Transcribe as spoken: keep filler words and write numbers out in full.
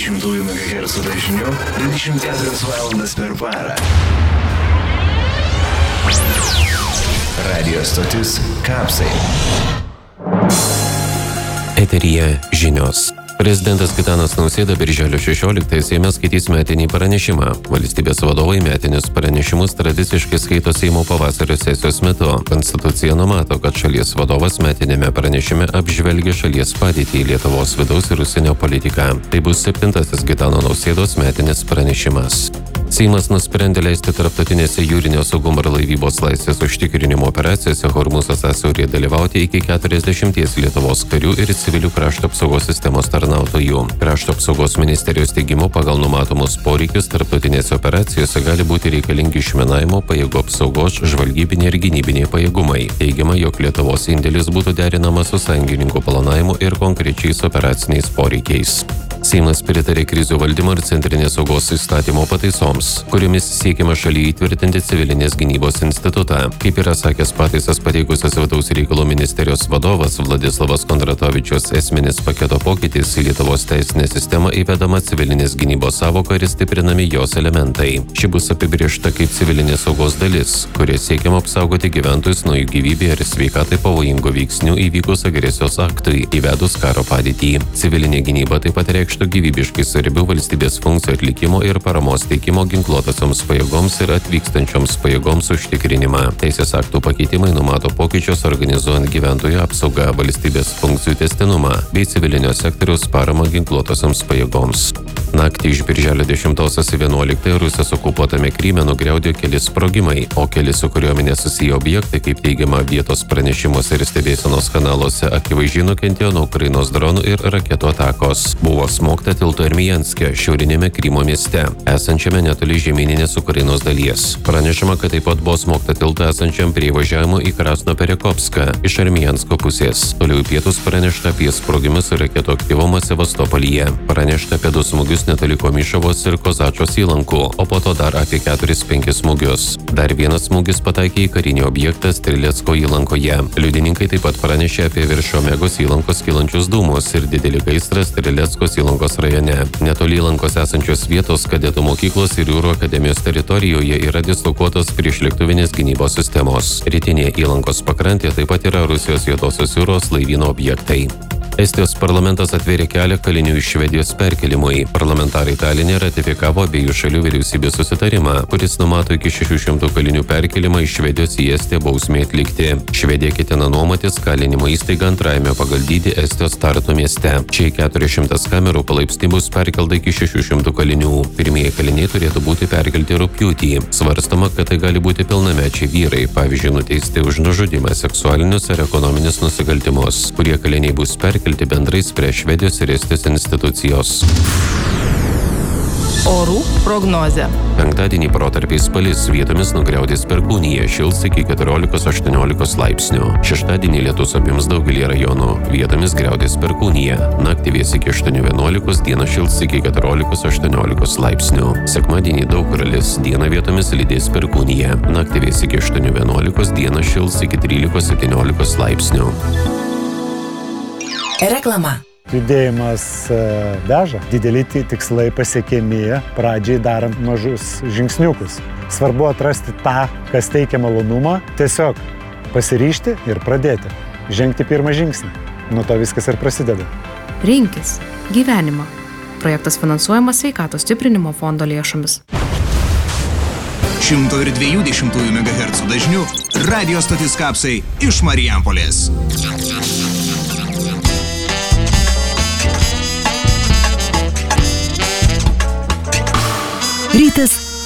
dviejų šimtų megahercų dažniu dvidešimt keturias valandas per parą. Radio stotis Kapsai. Eteryje žinios. Prezidentas Gitanas Nausėda birželio šešioliktąją Seime skaitys metinį pranešimą. Valstybės vadovai metinius pranešimus tradiciškai skaito Seimo pavasario sesijos metu. Konstitucija numato, kad šalies vadovas metinėme pranešime apžvelgia šalies padėtį, Lietuvos vidaus ir užsienio politiką. Tai bus septintasis Gitano Nausėdos metinis pranešimas. Seimas nusprendė leisti tarptautinėse jūrinio saugumo ir laivybos laisvės užtikrinimo operacijose Hormūzo sąsiauryje dalyvauti iki keturiasdešimties Lietuvos karių ir civilių krašto apsaugos sistemos tarnautojų. Krašto apsaugos ministerijos teigimu pagal numatomus poreikius tarptautinėse operacijose gali būti reikalingi išminavimo, pajėgų apsaugos, žvalgybiniai ir gynybiniai pajėgumai. Teigiama, jog Lietuvos indėlis būtų derinamas su sąjungininkų planavimu ir konkrečiais operaciniais poreikiais. Seimas pritarė krizių valdymo ir centrinės saugos įstatymo pataisoms, kuriomis siekiama šalyje įtvirtinti civilinės gynybos institutą. Kaip yra sakęs pataisas pateikusios vidaus reikalų ministerijos vadovas Vladislavas Kondratovičius, esminis paketo pokytis į Lietuvos teisinę sistemą įvedama civilinės gynybos sąvoka ir stiprinami jos elementai. Ši bus apibrėžta kaip civilinės saugos dalis, kuria siekiama apsaugoti gyventojus nuo jų gyvybei ar sveikatai pavojingų veiksnių įvykus agresijos aktui, įvedus karo padėtį. Civilinė gynyba taip pat reikštų gyvybiškai svarbių valstybės funkcijų atlikimo ir paramos teikimo ginkluotosioms pajėgoms ir atvykstančioms pajėgoms užtikrinimą. Teisės aktų pakeitimai numato pokyčius organizuojant gyventojų apsaugą, valstybės funkcijų tęstinumą bei civilinio sektoriaus paramą ginkluotosioms pajėgoms. Naktį iš birželio dešimtosios į vienuoliktąją Rusijos okupuotame Kryme nugriaudėjo keli sprogimai, o keli su kariuomene susiję objektai, kaip teigiama vietos pranešimuose ir stebėsenos kanaluose, akivaizdžiai nukentėjo nuo Ukrainos dronų ir raketų atakos. Buvo smogta tilto Armijanske, šiaurinėme Krymo mieste, esančiame netoli žemyninės Ukrainos dalies. Pranešama, kad taip pat buvo smogta tilto esančiam prie įvažiavimo į Krasnoperekopską iš Armijansko pusės. Toliau į pietus pranešta apie sprogimus ir raketų aktyvumą Sevastopolyje. Pranešta apie du smūgius netoli Komišovos ir Kozačos įlankų, o po to dar apie keturis penkis smūgius. Dar vienas smūgis pataikė į karinį objektą Strilecko įlankoje. Liudininkai taip pat pranešė apie virš Omegos įlankos kylančius dūmus ir didelį gaisrą Strileckos įlankos rajone. Netoli įlankos esančios vietos kadetų mokyklos ir jūrų akademijos teritorijoje yra dislokuotos priešlėktuvinės gynybos sistemos. Rytinėje įlankos pakrantėje taip pat yra Rusijos Juodosios jūros laivyno objektai. Estijos parlamentas atvėrė kelią kalinių iš Švedijos perkelimui. Parlamentarai Taline ratifikavo abiejų šalių vyriausybės susitarimą, kuris numato iki šešių šimtų kalinių perkelimą iš Švedijos į Estiją bausmei atlikti. Švedija ketina nuomotis kalinimo įstaigą antrajame pagal dydį Estijos Tartu mieste. Čia keturi šimtai kamerų palaipsniui bus perkelta iki šešių šimtų kalinių. Pirmieji kaliniai turėtų būti perkelti rugpjūtį. Svarstoma, kad tai gali būti pilnamečiai vyrai, pavyzdžiui, nuteisti už nužudymą, seksualinius ar ekonominius nusikaltimus, kurie kaliniai bus perkelti bendrais prie Švedijos ir Estijos institucijos. Orų prognozė. Penktadienį protarpiais palis, vietomis nugriaudės perkūnija, šils iki keturiolikos aštuoniolikos laipsnių. Šeštadienį lietus apims daugelį rajonų, vietomis griaudės perkūnija. Naktį vės iki aštuonių vienuolikos, dieną šils iki keturiolikos aštuoniolikos laipsnių. Sekmadienį daug kur lis, dieną vietomis lydės perkūnija. Naktį vės iki aštuonių vienuolikos, dieną šils iki trylikos septyniolikos laipsnių. Reklama. Judėjimas veža, dideli tikslai pasiekiami pradžiai darant mažus žingsniukus. Svarbu atrasti tą, kas teikia malonumą, tiesiog pasiryžti ir pradėti. Žengti pirmą žingsnį. Nuo to viskas ir prasideda. Rinkis gyvenimą. Projektas finansuojamas Sveikatos stiprinimo fondo lėšomis. šimto dviejų dešimtųjų megahercų dažniu radio stotis Kapsai iš Marijampolės. Rytas